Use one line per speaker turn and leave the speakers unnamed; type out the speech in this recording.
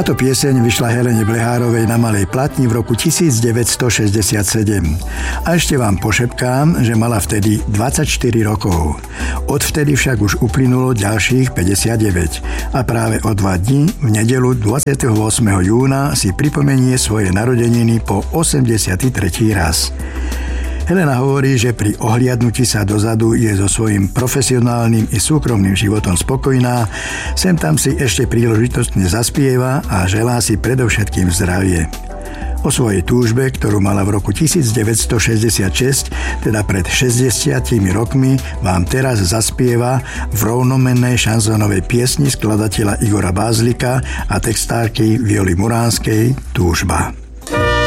Táto pieseň vyšla Helene Blehárovej na malej platni v roku 1967. A ešte vám pošepkám, že mala vtedy 24 rokov. Odvtedy však už uplynulo ďalších 59 a práve o 2 dní v nedeľu 28. júna si pripomenie svoje narodeniny po 83. raz. Helena hovorí, že pri ohliadnutí sa dozadu je so svojím profesionálnym i súkromným životom spokojná, sem tam si ešte príležitostne zaspieva a želá si predovšetkým zdravie. O svojej túžbe, ktorú mala v roku 1966, teda pred 60 rokmi, vám teraz zaspieva v rovnomennej šanzónovej piesni skladateľa Igora Bázlika a textárky Violy Muránskej Túžba.